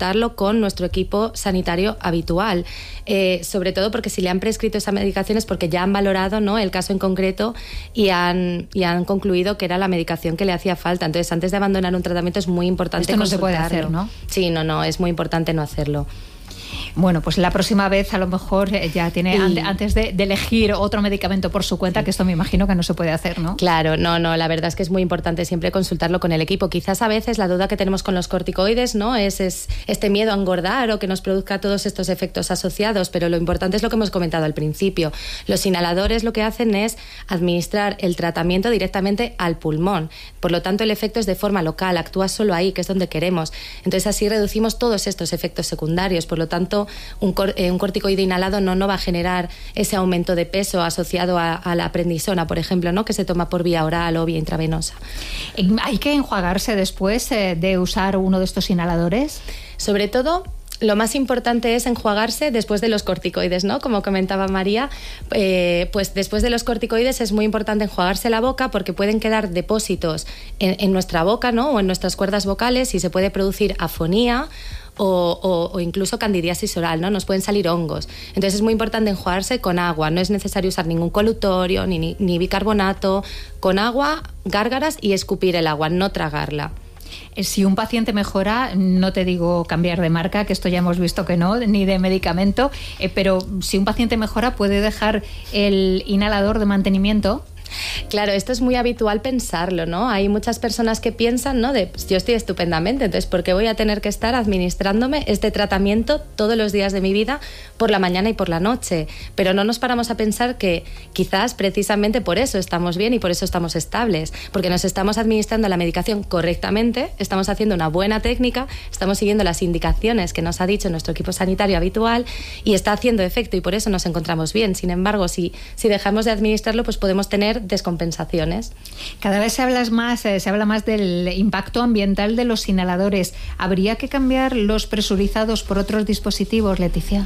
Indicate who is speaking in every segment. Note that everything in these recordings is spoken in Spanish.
Speaker 1: consultarlo con nuestro equipo sanitario habitual, sobre todo porque si le han prescrito esa medicación es porque ya han valorado, ¿no?, el caso en concreto y han concluido que era la medicación que le hacía falta. Entonces, antes de abandonar un tratamiento es muy importante
Speaker 2: consultarlo. Esto no
Speaker 1: consultarlo.
Speaker 2: se puede hacer, ¿no?
Speaker 1: Sí, no, es muy importante no hacerlo.
Speaker 2: Bueno, pues la próxima vez a lo mejor ya tiene, antes de elegir otro medicamento por su cuenta, que esto me imagino que no se puede hacer, ¿no?
Speaker 1: Claro, no, la verdad es que es muy importante siempre consultarlo con el equipo. Quizás a veces la duda que tenemos con los corticoides, ¿no?, es este miedo a engordar o que nos produzca todos estos efectos asociados, pero lo importante es lo que hemos comentado al principio. Los inhaladores lo que hacen es administrar el tratamiento directamente al pulmón. Por lo tanto, el efecto es de forma local, actúa solo ahí, que es donde queremos. Entonces, así reducimos todos estos efectos secundarios. Por lo tanto, un corticoide inhalado no va a generar ese aumento de peso asociado a la prednisona, por ejemplo, ¿no?, que se toma por vía oral o vía intravenosa.
Speaker 2: ¿Hay que enjuagarse después de usar uno de estos inhaladores?
Speaker 1: Sobre todo, lo más importante es enjuagarse después de los corticoides, ¿no? Como comentaba María, pues después de los corticoides es muy importante enjuagarse la boca porque pueden quedar depósitos en nuestra boca, ¿no?, o en nuestras cuerdas vocales y se puede producir afonía o incluso candidiasis oral, ¿no? Nos pueden salir hongos. Entonces es muy importante enjuagarse con agua. No es necesario usar ningún colutorio ni bicarbonato. Con agua, gárgaras y escupir el agua, no tragarla.
Speaker 2: Si un paciente mejora, no te digo cambiar de marca, que esto ya hemos visto que no, ni de medicamento, pero si un paciente mejora, ¿puede dejar el inhalador de mantenimiento?
Speaker 1: Claro, esto es muy habitual pensarlo, ¿no? Hay muchas personas que piensan, ¿no?, pues yo estoy estupendamente, entonces ¿por qué voy a tener que estar administrándome este tratamiento todos los días de mi vida por la mañana y por la noche? Pero no nos paramos a pensar que quizás precisamente por eso estamos bien y por eso estamos estables, porque nos estamos administrando la medicación correctamente, estamos haciendo una buena técnica, estamos siguiendo las indicaciones que nos ha dicho nuestro equipo sanitario habitual y está haciendo efecto y por eso nos encontramos bien. Sin embargo, si dejamos de administrarlo, pues podemos tener descompensaciones.
Speaker 2: Cada vez se habla más del impacto ambiental de los inhaladores. ¿Habría que cambiar los presurizados por otros dispositivos, Leticia?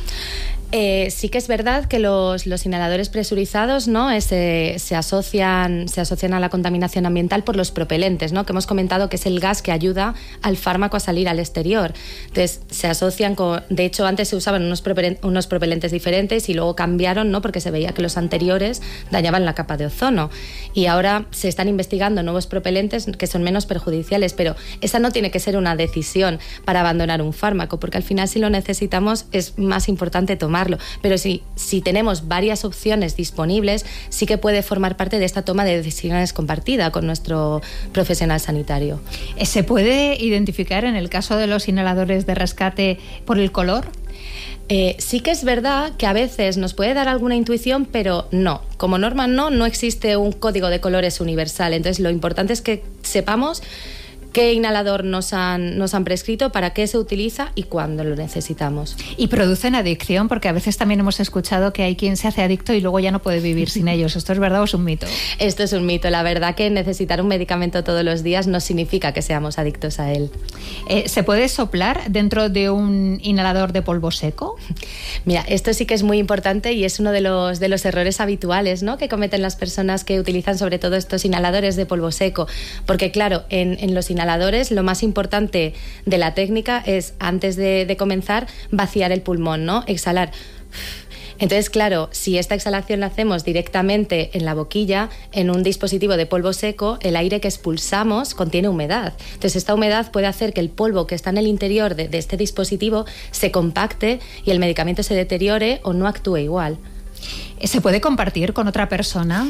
Speaker 1: Sí que es verdad que los inhaladores presurizados, ¿no?, se asocian a la contaminación ambiental por los propelentes, ¿no?, que hemos comentado que es el gas que ayuda al fármaco a salir al exterior. Entonces se asocian de hecho antes se usaban unos propelentes diferentes y luego cambiaron, ¿no?, porque se veía que los anteriores dañaban la capa de ozono y ahora se están investigando nuevos propelentes que son menos perjudiciales, pero esa no tiene que ser una decisión para abandonar un fármaco, porque al final si lo necesitamos es más importante tomarlo. Pero si tenemos varias opciones disponibles, sí que puede formar parte de esta toma de decisiones compartida con nuestro profesional sanitario.
Speaker 2: ¿Se puede identificar en el caso de los inhaladores de rescate por el color?
Speaker 1: Sí que es verdad que a veces nos puede dar alguna intuición, pero no. Como norma no existe un código de colores universal. Entonces lo importante es que sepamos qué inhalador nos han prescrito, para qué se utiliza y cuándo lo necesitamos.
Speaker 2: Y producen adicción, porque a veces también hemos escuchado que hay quien se hace adicto y luego ya no puede vivir sin ellos. ¿Esto es verdad o es un mito?
Speaker 1: Esto es un mito. La verdad que necesitar un medicamento todos los días no significa que seamos adictos a él.
Speaker 2: ¿Se puede soplar dentro de un inhalador de polvo seco?
Speaker 1: Mira, esto sí que es muy importante y es uno de los errores habituales, ¿no?, que cometen las personas que utilizan sobre todo estos inhaladores de polvo seco. Porque claro, en los inhaladores lo más importante de la técnica es, antes de comenzar, vaciar el pulmón, ¿no?, exhalar. Entonces, claro, si esta exhalación la hacemos directamente en la boquilla, en un dispositivo de polvo seco, el aire que expulsamos contiene humedad. Entonces, esta humedad puede hacer que el polvo que está en el interior de este dispositivo se compacte y el medicamento se deteriore o no actúe igual.
Speaker 2: ¿Se puede compartir con otra persona?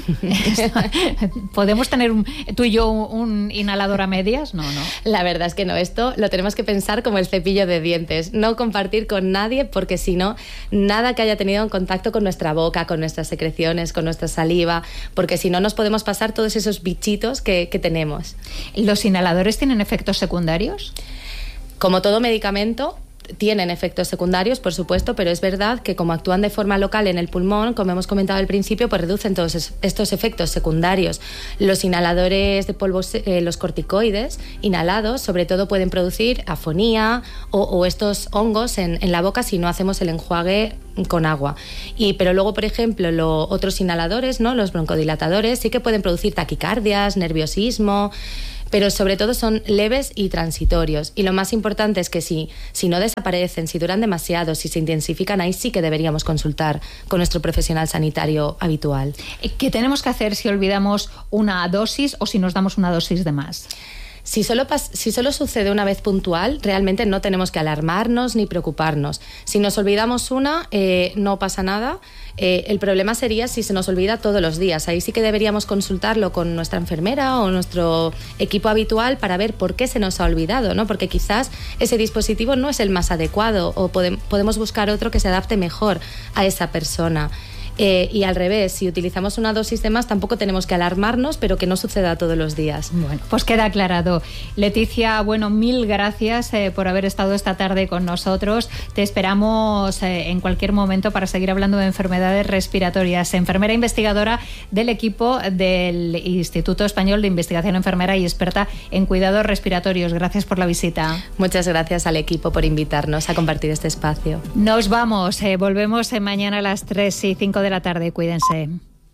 Speaker 2: ¿Podemos tener tú y yo un inhalador a medias? No.
Speaker 1: La verdad es que no. Esto lo tenemos que pensar como el cepillo de dientes. No compartir con nadie, porque si no, nada que haya tenido en contacto con nuestra boca, con nuestras secreciones, con nuestra saliva, porque si no nos podemos pasar todos esos bichitos que tenemos.
Speaker 2: ¿Los inhaladores tienen efectos secundarios?
Speaker 1: Como todo medicamento, tienen efectos secundarios, por supuesto, pero es verdad que como actúan de forma local en el pulmón, como hemos comentado al principio, pues reducen todos estos efectos secundarios. Los inhaladores de polvo, los corticoides inhalados, sobre todo pueden producir afonía o estos hongos en la boca si no hacemos el enjuague con agua. Pero luego, por ejemplo, otros inhaladores, ¿no?, los broncodilatadores, sí que pueden producir taquicardias, nerviosismo. pero sobre todo son leves y transitorios. Y lo más importante es que si no desaparecen, si duran demasiado, si se intensifican, ahí sí que deberíamos consultar con nuestro profesional sanitario habitual.
Speaker 2: ¿Qué tenemos que hacer si olvidamos una dosis o si nos damos una dosis de más?
Speaker 1: Si solo sucede una vez puntual, realmente no tenemos que alarmarnos ni preocuparnos. Si nos olvidamos una, no pasa nada. El problema sería si se nos olvida todos los días. Ahí sí que deberíamos consultarlo con nuestra enfermera o nuestro equipo habitual para ver por qué se nos ha olvidado, ¿no? Porque quizás ese dispositivo no es el más adecuado o podemos buscar otro que se adapte mejor a esa persona. Y al revés, si utilizamos una dosis de más, tampoco tenemos que alarmarnos, pero que no suceda todos los días.
Speaker 2: Bueno, pues queda aclarado. Leticia, bueno, mil gracias por haber estado esta tarde con nosotros. Te esperamos en cualquier momento para seguir hablando de enfermedades respiratorias. Enfermera investigadora del equipo del Instituto Español de Investigación Enfermera y experta en cuidados respiratorios. Gracias por la visita.
Speaker 1: Muchas gracias al equipo por invitarnos a compartir este espacio.
Speaker 2: Nos vamos. Volvemos mañana a las 3 y 5 de la tarde. Cuídense.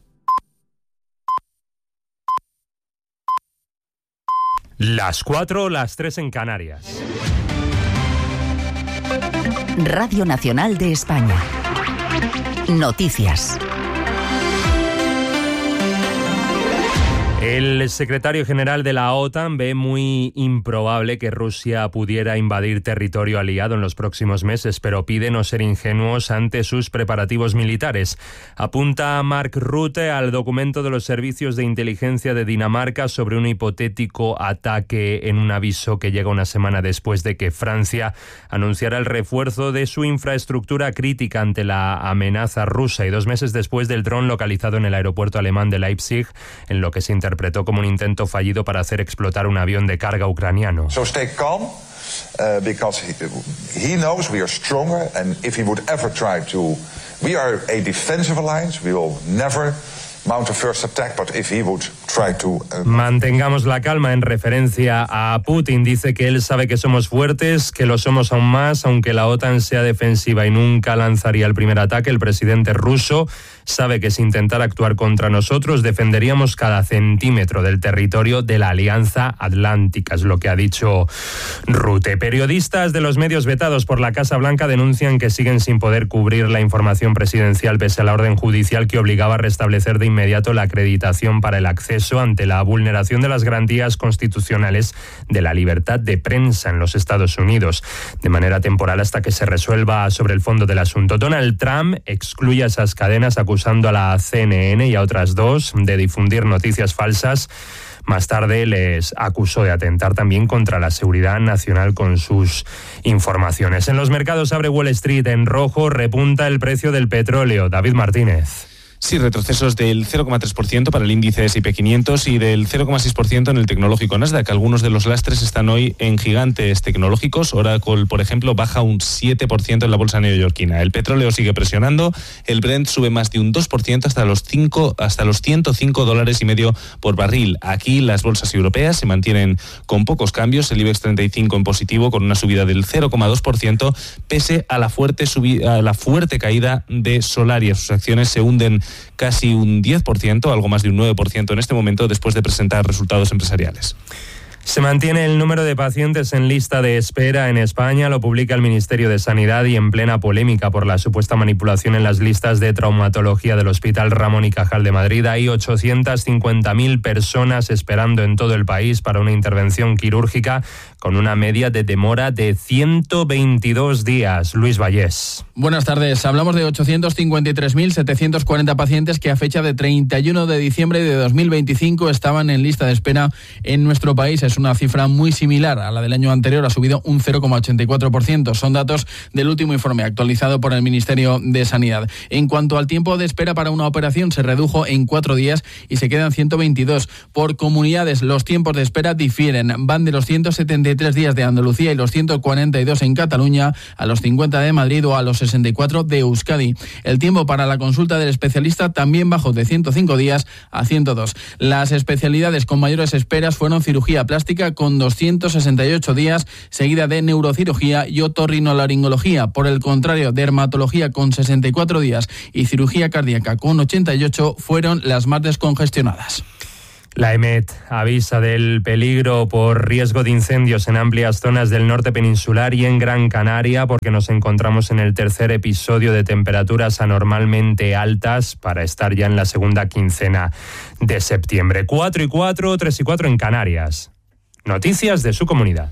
Speaker 3: Las 4, las 3 en Canarias.
Speaker 4: Radio Nacional de España. Noticias.
Speaker 3: El secretario general de la OTAN ve muy improbable que Rusia pudiera invadir territorio aliado en los próximos meses, pero pide no ser ingenuos ante sus preparativos militares. Apunta Mark Rutte al documento de los servicios de inteligencia de Dinamarca sobre un hipotético ataque en un aviso que llega una semana después de que Francia anunciara el refuerzo de su infraestructura crítica ante la amenaza rusa y 2 meses después del dron localizado en el aeropuerto alemán de Leipzig, en lo que se interpretó como un intento fallido para hacer explotar un avión de carga ucraniano.
Speaker 5: So stay calm, because he knows we are stronger, and if he would ever try to, we are a defensive alliance. We will never mount a first attack, but if he would try to...
Speaker 3: Mantengamos la calma en referencia a Putin. Dice que él sabe que somos fuertes, que lo somos aún más, aunque la OTAN sea defensiva y nunca lanzaría el primer ataque. El presidente ruso sabe que si intentara actuar contra nosotros, defenderíamos cada centímetro del territorio de la Alianza Atlántica, es lo que ha dicho Rutte. Periodistas de los medios vetados por la Casa Blanca denuncian que siguen sin poder cubrir la información presidencial pese a la orden judicial que obligaba a restablecer de inmediato la acreditación para el acceso ante la vulneración de las garantías constitucionales de la libertad de prensa en los Estados Unidos, de manera temporal hasta que se resuelva sobre el fondo del asunto. Donald Trump excluye a esas cadenas acusando a la CNN y a otras 2 de difundir noticias falsas. Más tarde les acusó de atentar también contra la seguridad nacional con sus informaciones. En los mercados abre Wall Street en rojo, repunta el precio del petróleo. David Martínez.
Speaker 6: Sí, retrocesos del 0,3% para el índice S&P 500 y del 0,6% en el tecnológico Nasdaq. Algunos de los lastres están hoy en gigantes tecnológicos. Oracle, por ejemplo, baja un 7% en la bolsa neoyorquina. El petróleo sigue presionando. El Brent sube más de un 2% hasta los $105.50 por barril. Aquí las bolsas europeas se mantienen con pocos cambios. El IBEX 35 en positivo con una subida del 0,2% pese a la fuerte caída de Solaria. Sus acciones se hunden casi un 10%, algo más de un 9% en este momento después de presentar resultados empresariales.
Speaker 3: Se mantiene el número de pacientes en lista de espera en España, lo publica el Ministerio de Sanidad y en plena polémica por la supuesta manipulación en las listas de traumatología del Hospital Ramón y Cajal de Madrid. Hay 850.000 personas esperando en todo el país para una intervención quirúrgica con una media de demora de 122 días. Luis Vallés.
Speaker 7: Buenas tardes. Hablamos de 853.740 pacientes que a fecha de 31 de diciembre de 2025 estaban en lista de espera en nuestro país. Es una cifra muy similar a la del año anterior, ha subido un 0,84%. Son datos del último informe actualizado por el Ministerio de Sanidad. En cuanto al tiempo de espera para una operación, se redujo en 4 días y se quedan 122. Por comunidades, los tiempos de espera difieren. Van de los 173 días de Andalucía y los 142 en Cataluña a los 50 de Madrid o a los 64 de Euskadi. El tiempo para la consulta del especialista también bajó de 105 días a 102. Las especialidades con mayores esperas fueron cirugía plástica con 268 días, seguida de neurocirugía y otorrinolaringología. Por el contrario, dermatología con 64 días y cirugía cardíaca con 88 fueron las más descongestionadas.
Speaker 3: La EMET avisa del peligro por riesgo de incendios en amplias zonas del norte peninsular y en Gran Canaria, porque nos encontramos en el tercer episodio de temperaturas anormalmente altas para estar ya en la segunda quincena de septiembre. 4 y 4, 3 y 4 en Canarias. Noticias de su comunidad.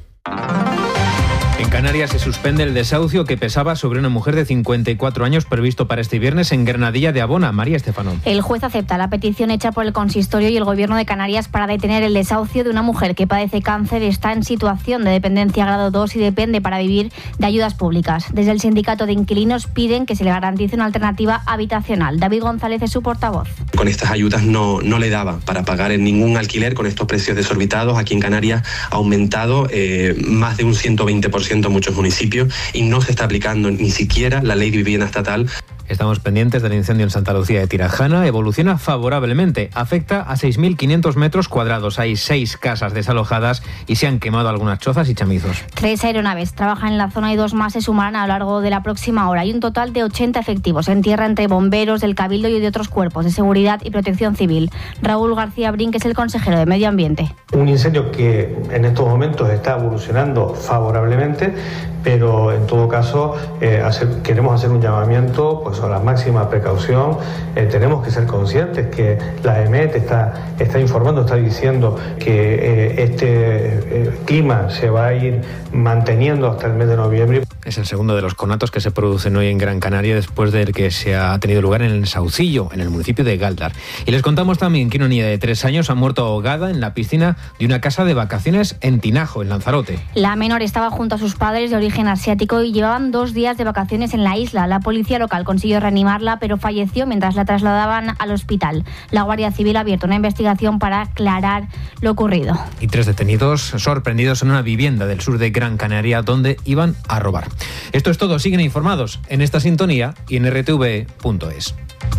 Speaker 8: En Canarias se suspende el desahucio que pesaba sobre una mujer de 54 años previsto para este viernes en Granadilla de Abona. María Estefano.
Speaker 9: El juez acepta la petición hecha por el consistorio y el gobierno de Canarias para detener el desahucio de una mujer que padece cáncer, está en situación de dependencia grado 2 y depende para vivir de ayudas públicas. Desde el sindicato de inquilinos piden que se le garantice una alternativa habitacional. David González es su portavoz.
Speaker 10: Con estas ayudas no le daba para pagar en ningún alquiler con estos precios desorbitados. Aquí en Canarias ha aumentado más de un 120% en muchos municipios y no se está aplicando ni siquiera la ley de vivienda estatal.
Speaker 8: Estamos pendientes del incendio en Santa Lucía de Tirajana. Evoluciona favorablemente. Afecta a 6.500 metros cuadrados. Hay 6 casas desalojadas y se han quemado algunas chozas y chamizos.
Speaker 9: 3 aeronaves trabajan en la zona y 2 más se sumarán a lo largo de la próxima hora. Hay un total de 80 efectivos en tierra entre bomberos, del Cabildo y de otros cuerpos de seguridad y protección civil. Raúl García Brin, que es el consejero de Medio Ambiente.
Speaker 11: Un incendio que en estos momentos está evolucionando favorablemente, pero en todo caso queremos hacer un llamamiento pues a la máxima precaución. Tenemos que ser conscientes que la EMET está informando, está diciendo que este clima se va a ir manteniendo hasta el mes de noviembre.
Speaker 8: Es el segundo de los conatos que se producen hoy en Gran Canaria después del que se ha tenido lugar en el Saucillo, en el municipio de Galdar. Y les contamos también que una niña de 3 años ha muerto ahogada en la piscina de una casa de vacaciones en Tinajo, en Lanzarote.
Speaker 9: La menor estaba junto a sus padres de origen asiático y llevaban 2 días de vacaciones en la isla. La policía local consiguió reanimarla, pero falleció mientras la trasladaban al hospital. La Guardia Civil ha abierto una investigación para aclarar lo ocurrido.
Speaker 8: Y 3 detenidos sorprendidos en una vivienda del sur de Gran Canaria donde iban a robar. Esto es todo. Siguen informados en esta sintonía y en rtv.es.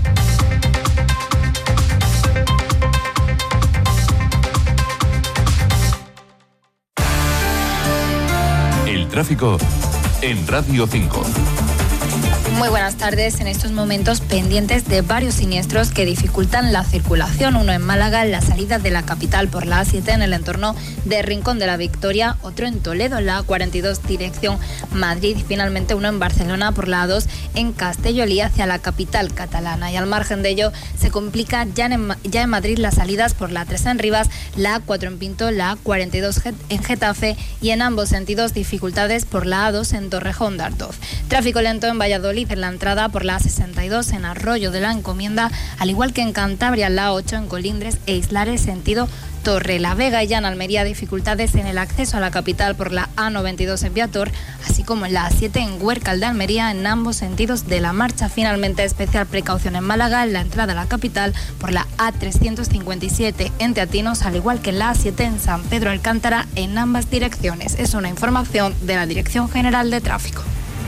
Speaker 12: El tráfico en Radio 5.
Speaker 13: Muy buenas tardes. En estos momentos pendientes de varios siniestros que dificultan la circulación. Uno en Málaga, en la salida de la capital por la A7 en el entorno de Rincón de la Victoria. Otro en Toledo, en la A42 dirección Madrid. Y finalmente uno en Barcelona por la A2 en Castellolí hacia la capital catalana. Y al margen de ello se complica ya en Madrid las salidas por la A3 en Rivas, la A4 en Pinto, la A42 en Getafe y en ambos sentidos dificultades por la A2 en Torrejón de Ardoz. Tráfico lento en Valladolid en la entrada por la A62 en Arroyo de la Encomienda, al igual que en Cantabria, la A8 en Colindres e Islares sentido Torrelavega. Y ya en Almería dificultades en el acceso a la capital por la A92 en Viator, así como en la A7 en Huércal de Almería en ambos sentidos de la marcha. Finalmente especial precaución en Málaga en la entrada a la capital por la A357 en Teatinos, al igual que en la A7 en San Pedro Alcántara en ambas direcciones. Es una información de la Dirección General de Tráfico.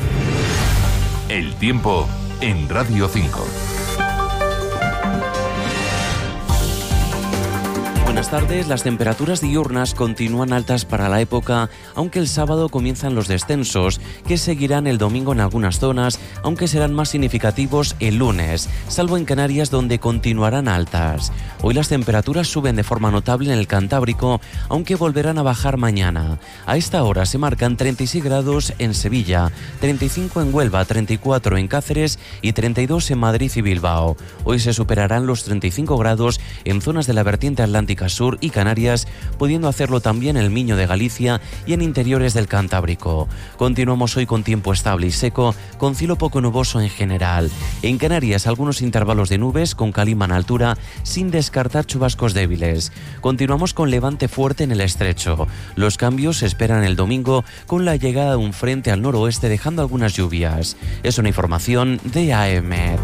Speaker 12: El tiempo en Radio 5.
Speaker 14: Buenas tardes. Las temperaturas diurnas continúan altas para la época, aunque el sábado comienzan los descensos, que seguirán el domingo en algunas zonas, aunque serán más significativos el lunes, salvo en Canarias, donde continuarán altas. Hoy las temperaturas suben de forma notable en el Cantábrico, aunque volverán a bajar mañana. A esta hora se marcan 36 grados en Sevilla, 35 en Huelva, 34 en Cáceres y 32 en Madrid y Bilbao. Hoy se superarán los 35 grados en zonas de la vertiente atlántica sur y Canarias, pudiendo hacerlo también el Miño de Galicia y en interiores del Cantábrico. Continuamos hoy con tiempo estable y seco, con cielo poco nuboso en general. En Canarias algunos intervalos de nubes con calima en altura, sin descartar chubascos débiles. Continuamos con levante fuerte en el estrecho. Los cambios se esperan el domingo con la llegada de un frente al noroeste dejando algunas lluvias. Es una información de AEMET.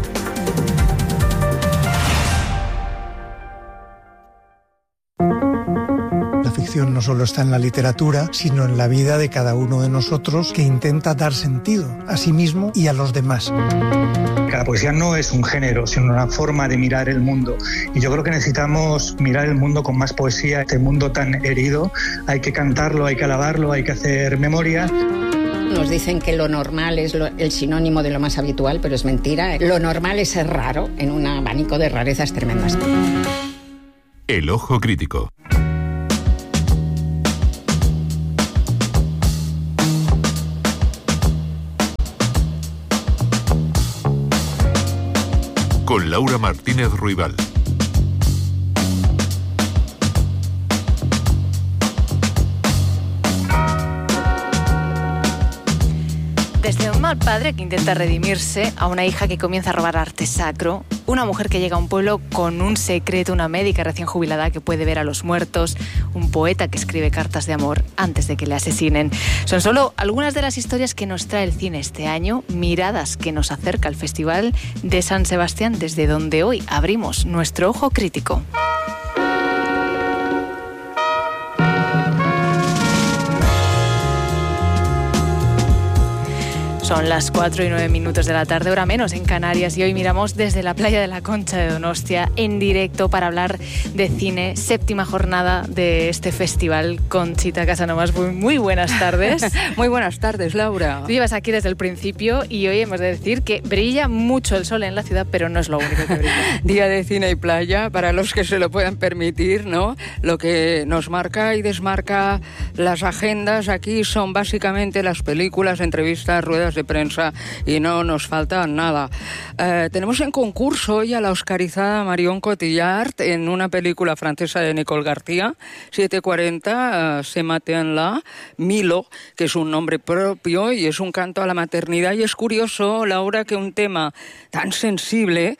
Speaker 15: No solo está en la literatura, sino en la vida de cada uno de nosotros, que intenta dar sentido a sí mismo y a los demás.
Speaker 16: La poesía no es un género, sino una forma de mirar el mundo. Y yo creo que necesitamos mirar el mundo con más poesía. Este mundo tan herido, hay que cantarlo, hay que alabarlo, hay que hacer memoria.
Speaker 17: Nos dicen que lo normal es el sinónimo de lo más habitual, pero es mentira. Lo normal es ser raro en un abanico de rarezas tremendas.
Speaker 12: El Ojo Crítico. Con Laura Martínez Ruibal.
Speaker 18: Desde un mal padre que intenta redimirse a una hija que comienza a robar arte sacro, una mujer que llega a un pueblo con un secreto, una médica recién jubilada que puede ver a los muertos, un poeta que escribe cartas de amor antes de que le asesinen. Son solo algunas de las historias que nos trae el cine este año, miradas que nos acerca al Festival de San Sebastián, desde donde hoy abrimos nuestro ojo crítico. Son las 4:09 de la tarde, hora menos en Canarias, y hoy miramos desde la playa de la Concha de Donostia en directo para hablar de cine, séptima jornada de este festival. Conchita Casanovas, muy buenas tardes.
Speaker 19: Muy buenas tardes, Laura.
Speaker 18: Tú llevas aquí desde el principio y hoy hemos de decir que brilla mucho el sol en la ciudad, pero no es lo único que brilla.
Speaker 19: Día de cine y playa, para los que se lo puedan permitir, ¿no? Lo que nos marca y desmarca las agendas aquí son básicamente las películas, entrevistas, ruedas de prensa, y no nos falta nada. Tenemos en concurso hoy a la oscarizada Marion Cotillard en una película francesa de Nicole García, 7:40, Se matin là, Milo, que es un nombre propio y es un canto a la maternidad, y es curioso, Laura, que un tema tan sensible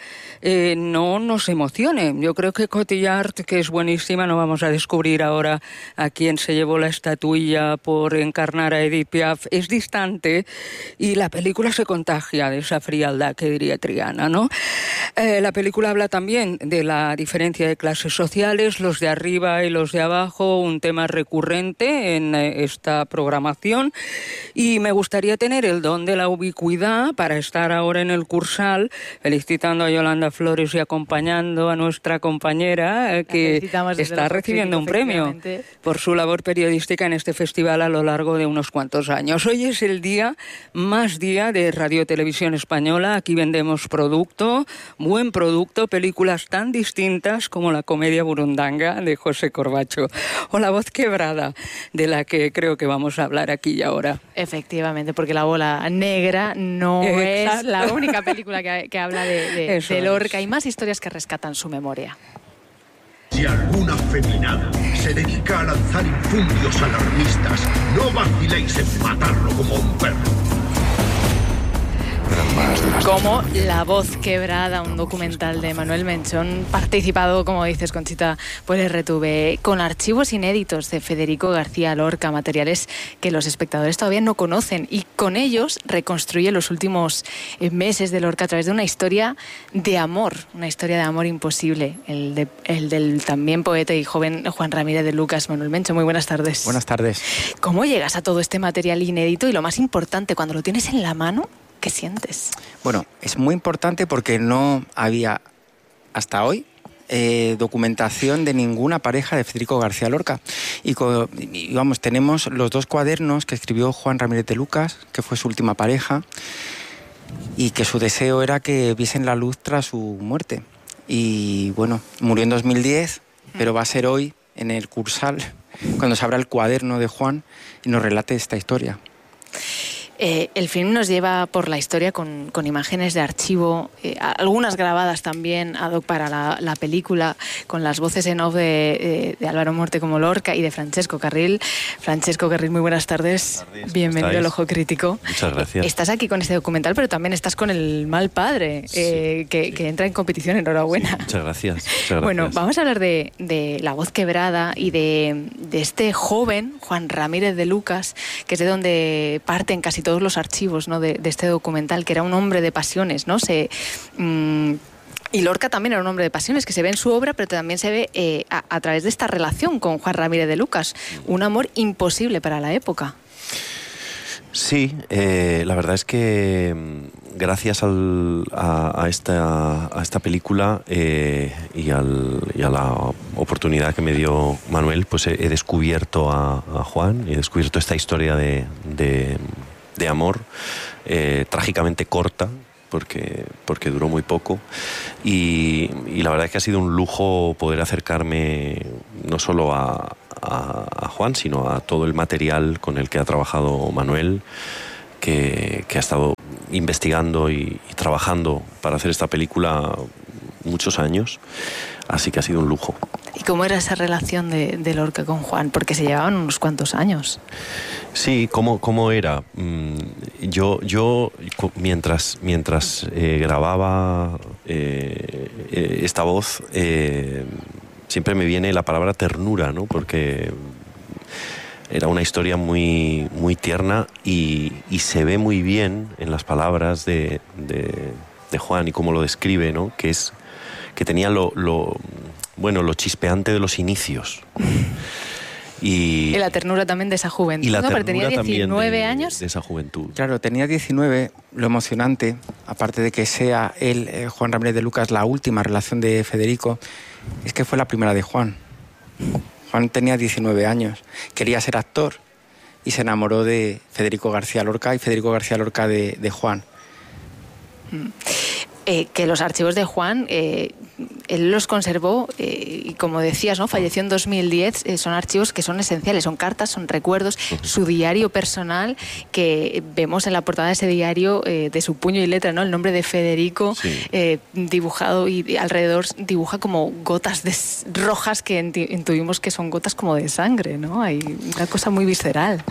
Speaker 19: no nos emocione. Yo creo que Cotillard, que es buenísima, no vamos a descubrir ahora a quién se llevó la estatuilla por encarnar a Edith Piaf, es distante, y la película se contagia de esa frialdad que diría Triana, ¿no? La película habla también de la diferencia de clases sociales, los de arriba y los de abajo, un tema recurrente en esta programación, y me gustaría tener el don de la ubicuidad para estar ahora en el Cursal, felicitando a Yolanda Flores y acompañando a nuestra compañera que está recibiendo un premio por su labor periodística en este festival a lo largo de unos cuantos años. Hoy es el día más día de Radio Televisión Española. Aquí vendemos producto, buen producto, películas tan distintas como La comedia burundanga de José Corbacho o La voz quebrada, de la que creo que vamos a hablar aquí y ahora.
Speaker 18: Efectivamente, porque La bola negra no es la única película que habla de Lorca. Hay más historias que rescatan su memoria.
Speaker 20: Si alguna feminada se dedica a lanzar infundios alarmistas, no vaciléis en matarlo como un perro.
Speaker 18: Como La voz quebrada, un documental de Manuel Menchón, participado, como dices, Conchita, por RTV, con archivos inéditos de Federico García Lorca, materiales que los espectadores todavía no conocen, y con ellos reconstruye los últimos meses de Lorca a través de una historia de amor imposible, el del también poeta y joven Juan Ramírez de Lucas. Manuel Menchón, muy buenas tardes.
Speaker 21: Buenas tardes.
Speaker 18: ¿Cómo llegas a todo este material inédito y, lo más importante, cuando lo tienes en la mano, qué sientes?
Speaker 21: Bueno, es muy importante porque no había hasta hoy documentación de ninguna pareja de Federico García Lorca. Y vamos, tenemos los 2 cuadernos que escribió Juan Ramírez de Lucas, que fue su última pareja, y que su deseo era que viesen la luz tras su muerte. Y bueno, murió en 2010, pero va a ser hoy, en el Cursal, cuando se abra el cuaderno de Juan y nos relate esta historia.
Speaker 18: El film nos lleva por la historia con imágenes de archivo, algunas grabadas también ad hoc para la película, con las voces en off de Álvaro Morte como Lorca y de Francesco Carril. Francesco Carril, muy buenas tardes. Bienvenido al Ojo Crítico.
Speaker 22: Muchas gracias.
Speaker 18: Estás aquí con este documental, pero también estás con El mal padre, que entra en competición. Enhorabuena.
Speaker 22: Sí, muchas gracias.
Speaker 18: Bueno, vamos a hablar de La voz quebrada y de este joven, Juan Ramírez de Lucas, que es de donde parten casi todos los archivos, ¿no?, de este documental, que era un hombre de pasiones, ¿no? Y Lorca también era un hombre de pasiones, que se ve en su obra, pero también se ve a través de esta relación con Juan Ramírez de Lucas, un amor imposible para la época.
Speaker 22: Sí, la verdad es que gracias a esta película y a la oportunidad que me dio Manuel, pues he descubierto a Juan, he descubierto esta historia de amor trágicamente corta, porque duró muy poco y la verdad es que ha sido un lujo poder acercarme no solo a Juan, sino a todo el material con el que ha trabajado Manuel, que ha estado investigando y trabajando para hacer esta película muchos años, así que ha sido un lujo.
Speaker 18: ¿Y cómo era esa relación de Lorca con Juan? Porque se llevaban unos cuantos años.
Speaker 22: Sí, ¿cómo era? Yo mientras grababa esta voz, siempre me viene la palabra ternura, ¿no? Porque era una historia muy, muy tierna y se ve muy bien en las palabras de Juan y cómo lo describe, ¿no? Que tenía lo chispeante de los inicios. Y
Speaker 18: la ternura también de esa juventud,
Speaker 22: y la
Speaker 18: ¿no? Pero
Speaker 22: ternura
Speaker 18: tenía 19 años.
Speaker 22: de esa juventud.
Speaker 21: Claro, tenía 19. Lo emocionante, aparte de que sea él, Juan Ramírez de Lucas, la última relación de Federico, es que fue la primera de Juan. Juan tenía 19 años, quería ser actor y se enamoró de Federico García Lorca y Federico García Lorca de Juan.
Speaker 18: Que los archivos de Juan, él los conservó y como decías, ¿no? Falleció en 2010, son archivos que son esenciales, son cartas, son recuerdos, su diario personal, que vemos en la portada de ese diario de su puño y letra, ¿no? El nombre de Federico, sí, dibujado, y alrededor dibuja como gotas rojas que intuimos que son gotas como de sangre, ¿no? Hay una cosa muy visceral.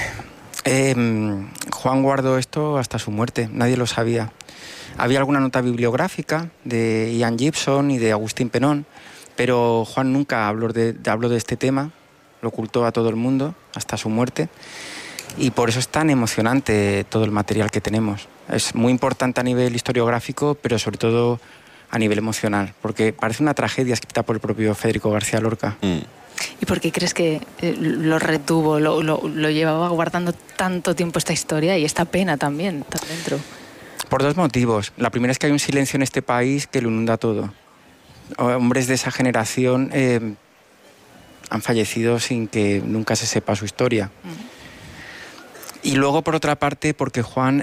Speaker 21: Juan guardó esto hasta su muerte, nadie lo sabía. Había alguna nota bibliográfica de Ian Gibson y de Agustín Penón, pero Juan nunca habló de este tema, lo ocultó a todo el mundo hasta su muerte, y por eso es tan emocionante todo el material que tenemos. Es muy importante a nivel historiográfico, pero sobre todo a nivel emocional, porque parece una tragedia escrita por el propio Federico García Lorca.
Speaker 18: ¿Y por qué crees que lo retuvo, lo llevaba guardando tanto tiempo esta historia y esta pena también está dentro?
Speaker 21: Por dos motivos. La primera es que hay un silencio en este país que lo inunda todo. Hombres de esa generación han fallecido sin que nunca se sepa su historia. Y luego, por otra parte, porque Juan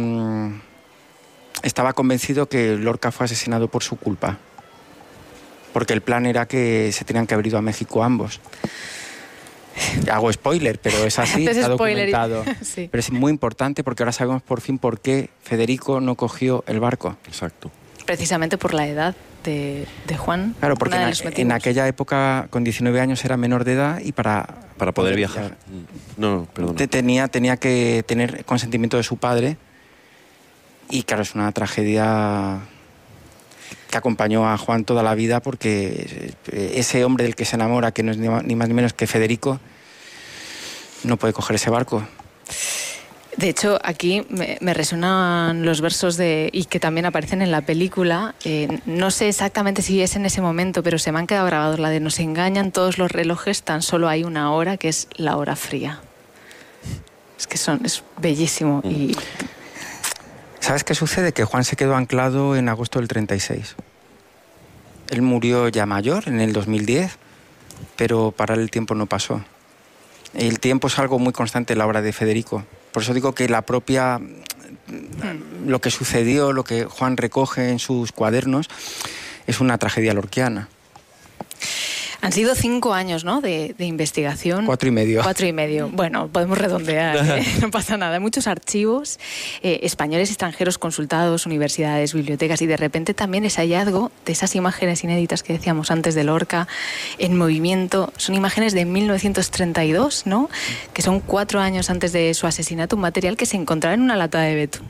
Speaker 21: estaba convencido que Lorca fue asesinado por su culpa. Porque el plan era que se tenían que haber ido a México ambos. Hago spoiler, pero es así, está documentado. Sí. Pero es muy importante porque ahora sabemos por fin por qué Federico no cogió el barco.
Speaker 22: Exacto.
Speaker 18: Precisamente por la edad de Juan.
Speaker 21: Claro, porque en aquella época, con 19 años, era menor de edad y para
Speaker 22: poder viajar. No, perdón.
Speaker 21: Tenía que tener consentimiento de su padre y claro, es una tragedia que acompañó a Juan toda la vida, porque ese hombre del que se enamora, que no es ni más ni menos que Federico, no puede coger ese barco.
Speaker 18: De hecho, aquí me resonan los versos y que también aparecen en la película. No sé exactamente si es en ese momento, pero se me han quedado grabados la de: nos engañan todos los relojes, tan solo hay una hora, que es la hora fría. Es que es bellísimo. Y
Speaker 21: ¿sabes qué sucede? Que Juan se quedó anclado en agosto del 36. Él murió ya mayor, en el 2010, pero para él el tiempo no pasó. El tiempo es algo muy constante en la obra de Federico. Por eso digo que lo que sucedió, lo que Juan recoge en sus cuadernos, es una tragedia lorquiana.
Speaker 18: Han sido 5 años, ¿no?, de investigación.
Speaker 21: 4 y medio.
Speaker 18: 4 y medio. Bueno, podemos redondear, no pasa nada. Muchos archivos españoles y extranjeros consultados, universidades, bibliotecas, y de repente también ese hallazgo de esas imágenes inéditas que decíamos antes de Lorca en movimiento. Son imágenes de 1932, ¿no?, que son 4 años antes de su asesinato, un material que se encontraba en una lata de betún.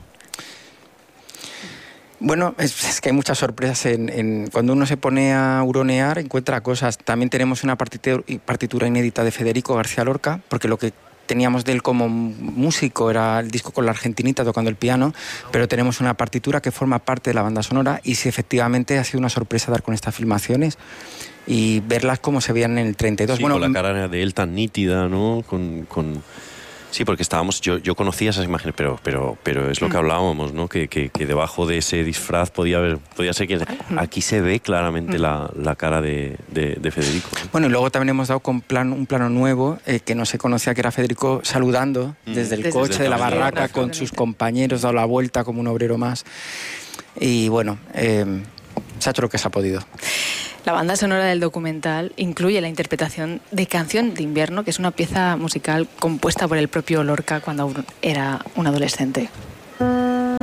Speaker 21: Bueno, es que hay muchas sorpresas. Cuando uno se pone a huronear, encuentra cosas. También tenemos una partitura inédita de Federico García Lorca, porque lo que teníamos de él como músico era el disco con la argentinita tocando el piano, pero tenemos una partitura que forma parte de la banda sonora, y sí, efectivamente ha sido una sorpresa dar con estas filmaciones y verlas como se veían en el 32.
Speaker 22: Sí,
Speaker 21: bueno,
Speaker 22: con la cara de él tan nítida, ¿no? Sí, porque yo conocía esas imágenes, pero es lo que hablábamos, ¿no? Que debajo de ese disfraz podía ser quien sea. Aquí se ve claramente la cara de Federico, ¿no?
Speaker 21: Bueno, y luego también hemos dado con un plano nuevo, que no se conocía, que era Federico saludando desde el coche de la barraca con sus compañeros, dado la vuelta como un obrero más. y bueno, se ha hecho lo que se ha podido.
Speaker 18: La banda sonora del documental incluye la interpretación de Canción de Invierno, que es una pieza musical compuesta por el propio Lorca cuando aún era un adolescente.